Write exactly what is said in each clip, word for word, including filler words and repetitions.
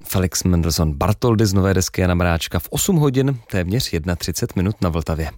Felix Mendelssohn Bartholdy z nové desky Jana Mráčka v osm hodin, téměř třicet jedna minut na Vltavě.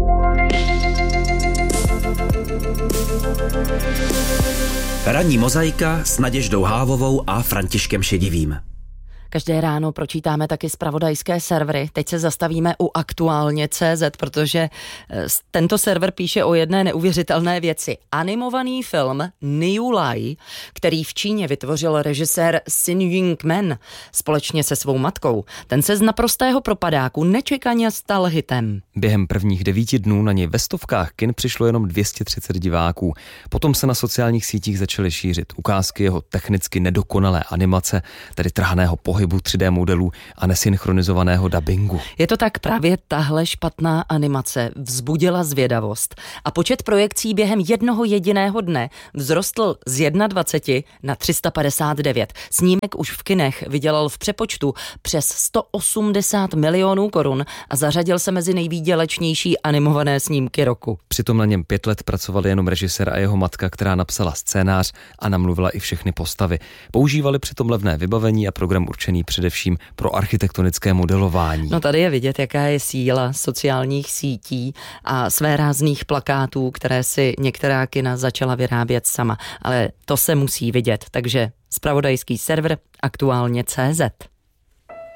Ranní mozaika s Naděždou Hávovou a Františkem Šedivým. Každé ráno pročítáme taky zpravodajské servery. Teď se zastavíme u aktuálně tečka cé zet, protože tento server píše o jedné neuvěřitelné věci. Animovaný film New Lai, který v Číně vytvořil režisér Sin Ying Men společně se svou matkou, ten se z naprostého propadáku nečekaně stal hitem. Během prvních devíti dnů na něj ve stovkách kin přišlo jenom dvě stě třicet diváků. Potom se na sociálních sítích začaly šířit ukázky jeho technicky nedokonalé animace, tedy trhaného pohybu tři dé modelů a nesynchronizovaného dabingu. Je to tak, právě tahle špatná animace vzbudila zvědavost a počet projekcí během jednoho jediného dne vzrostl z dvacet jedna na tři sta padesát devět. Snímek už v kinech vydělal v přepočtu přes sto osmdesát milionů korun a zařadil se mezi nejvýdělečnější animované snímky roku. Přitom na něm pět let pracovali jenom režisér a jeho matka, která napsala scénář a namluvila i všechny postavy. Používali přitom levné vybavení a program určený především pro architektonické modelování. No tady je vidět, jaká je síla sociálních sítí a svérázných plakátů, které si některá kina začala vyrábět sama. Ale to se musí vidět, takže zpravodajský server aktuálně tečka cé zet.